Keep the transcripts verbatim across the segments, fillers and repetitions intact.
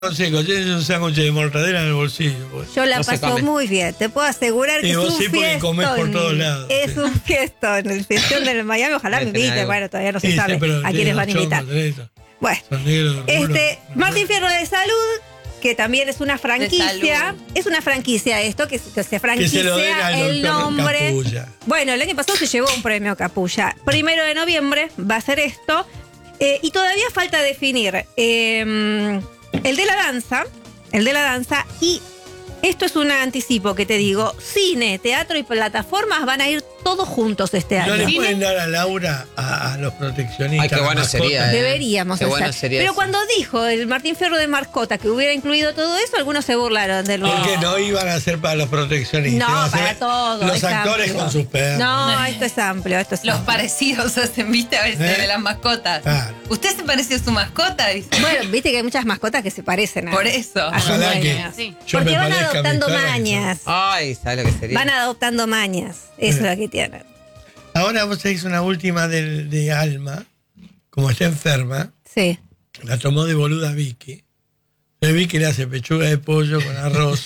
Consejo, tienes un sándwich de mortadela en el bolsillo. Pues. Yo la No se paso come. muy bien. Te puedo asegurar que Y es vos un sí, porque fiestón. comés por todos lados. Es Sí. un fiestón. El fiestón del Miami, ojalá me Debe tener inviten. algo. Bueno, todavía no se Sí, sabe sí, pero a tiene quiénes van a los invitar. chongos, tenés eso. Bueno, Son negros de rulo. este, Martín Fierro de Salud, que también es una franquicia. salud. Es una franquicia esto, que, que se Que se lo den franquicia al el doctor nombre. Capulla. Bueno, el año pasado se llevó un premio Capulla. Primero de noviembre va a ser esto. Eh, y todavía falta definir eh, el de la danza. El de la danza. Y esto es un anticipo que te digo. Cine, teatro y plataformas van a ir todos juntos este ¿No año. le pueden dar a Laura a, a los proteccionistas? Ay, qué las bueno mascotas? sería, eh. Deberíamos Qué bueno hacer. sería Pero eso. cuando dijo el Martín Fierro de mascota que hubiera incluido todo eso, algunos se burlaron del Porque no iban a ser para los proteccionistas. No, iban a ser para todo, Los es actores amplio. con sus perros. No, esto es amplio, esto es Los amplio. parecidos hacen, viste, a veces ¿Eh? de las mascotas. Claro. ¿Usted se parece a su mascota? Dice. Bueno, viste que hay muchas mascotas que se parecen a Por eso. a su Ojalá que dueño. Sí. yo Porque me van parezca a mi adoptando perra, mañas. Ay, ¿sabes lo que sería? Van adoptando mañas. Eso es lo que tienen. Ahora vos tenés una última de, de Alma, como está enferma, Sí. la tomó de boluda Vicky. Entonces Vicky le hace pechuga de pollo con arroz.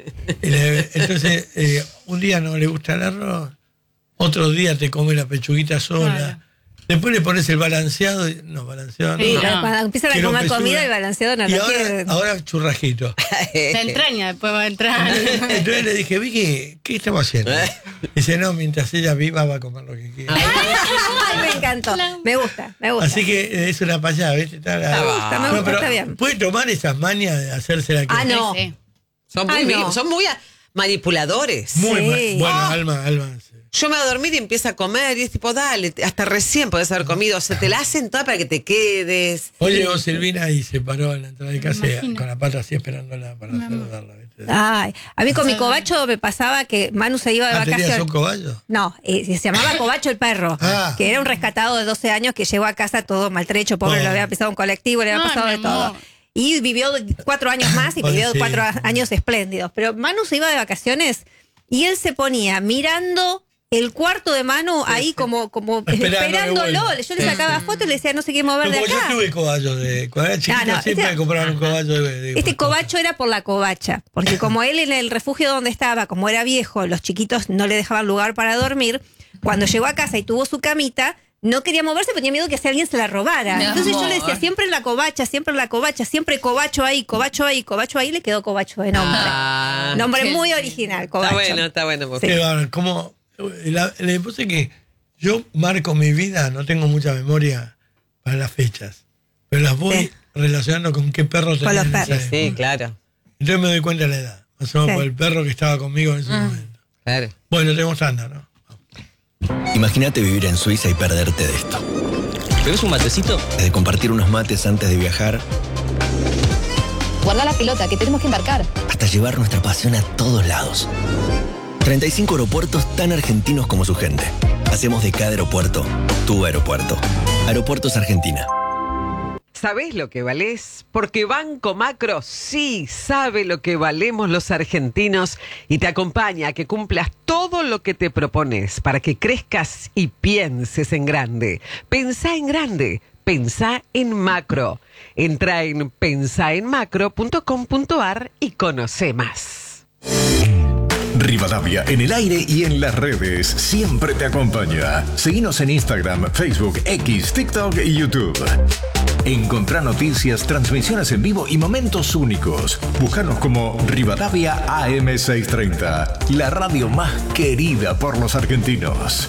Y le- entonces, eh, un día no le gusta el arroz, otro día te come la pechuguita sola. Claro. Después le pones el balanceado, y- no, balanceado no. Sí, no. Cuando empiezan a Quiero comer pechuga. comida, el balanceado no Y lo ahora, quieren. ahora churrasquito. La entraña después va a entrar. Entonces le dije, Vicky, ¿qué estamos haciendo? Dice, no, mientras ella viva va a comer lo que quiera. Ay, me encantó. Me gusta, me gusta. Así que eh, es una payada, ¿viste? Está la- Me gusta, me gusta, pero está bien. puede tomar esas mañas de hacerse la que Ah, no. Sí. Son muy, Ay, vi- no. son muy a- manipuladores. Muy Sí. ma- bueno, Ah. Alma, Alma. sí. Yo me voy a dormir y empieza a comer y es tipo, dale, hasta recién podés haber comido. O sea, te la hacen toda para que te quedes. Hoy llegó Silvina y se paró en la entrada de casa y imagino. con la pata así esperándola para saludarla. ¿viste? Ay, a mí con mi cobacho me pasaba que Manu se iba de Ah, ¿tenías vacaciones. un cobayo? No, eh, se llamaba Cobacho el perro, Ah. que era un rescatado de doce años que llegó a casa todo maltrecho, pobre, Oh. le había pisado un colectivo, le había Ay, pasado mi de todo. amor. Y vivió cuatro años más y vivió Pobrecito. cuatro a- años espléndidos. Pero Manu se iba de vacaciones y él se ponía mirando el cuarto de Manu ahí como, como Esperando que esperándolo. vuelva. Yo le sacaba fotos y le decía, no sé qué mover Como de yo acá. tuve cobayos de cuando era chiquita, Ah, no, siempre este- me compraron un cobayo de, de Este cobacho era por la covacha, porque como él en el refugio donde estaba, como era viejo, los chiquitos no le dejaban lugar para dormir, cuando llegó a casa y tuvo su camita, no quería moverse porque tenía miedo que si alguien se la robara. Mi Entonces yo le amor. decía, siempre en la covacha, siempre en la covacha, siempre cobacho ahí, cobacho ahí, cobacho ahí, le quedó cobacho de nombre. Ah, nombre qué muy lindo. original, está cobacho. bueno, está bueno. porque- Qué bárbaro, como la- le puse que yo marco mi vida, no tengo mucha memoria para las fechas, pero las voy Sí. relacionando con qué perro tenía los en esa perros. Sí, época. claro, Entonces me doy cuenta de la edad, más o menos Sí. por el perro que estaba conmigo en ese momento. claro. Bueno, tenemos tanda, ¿no? Imagínate vivir en Suiza y perderte de esto. ¿Bebes un matecito? De compartir unos mates antes de viajar, Guarda la pelota, que tenemos que embarcar. hasta llevar nuestra pasión a todos lados. treinta y cinco aeropuertos tan argentinos como su gente. Hacemos de cada aeropuerto tu aeropuerto. Aeropuertos Argentina. ¿Sabés lo que valés? Porque Banco Macro sí sabe lo que valemos los argentinos y te acompaña a que cumplas todo lo que te propones para que crezcas y pienses en grande. Pensá en grande, pensá en macro. Entra en pensaenmacro punto com punto ar y conoce más. Rivadavia en el aire y en las redes siempre te acompaña. Seguinos en Instagram, Facebook, X, TikTok y YouTube. Encontrá noticias, transmisiones en vivo y momentos únicos. Búscanos como Rivadavia A M seiscientos treinta, la radio más querida por los argentinos.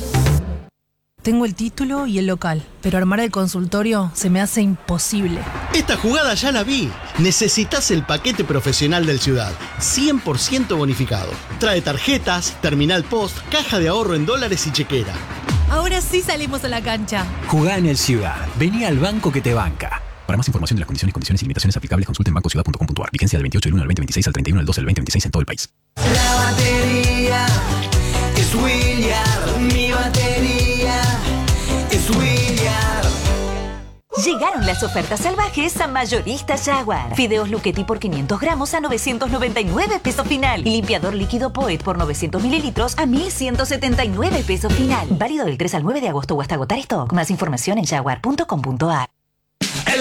Tengo el título y el local, pero armar el consultorio se me hace imposible. Esta jugada ya la vi. Necesitas el paquete profesional del Ciudad, cien por ciento bonificado. Trae tarjetas, terminal post, caja de ahorro en dólares y chequera. Ahora sí salimos a la cancha. Jugá en el Ciudad. Vení al banco que te banca. Para más información de las condiciones, condiciones y limitaciones aplicables, consulta en banco ciudad punto com punto ar. Vigencia del veintiocho del uno al veinte veintiséis al treinta y uno del doce del veinte veintiséis en todo el país. La batería es William, mi batería es William. Llegaron las ofertas salvajes a Mayoristas Jaguar. Fideos Luchetti por quinientos gramos a novecientos noventa y nueve pesos final. Y limpiador líquido Poet por novecientos mililitros a mil ciento setenta y nueve pesos final. Válido del tres al nueve de agosto o hasta agotar stock. Más información en jaguar punto com punto ar.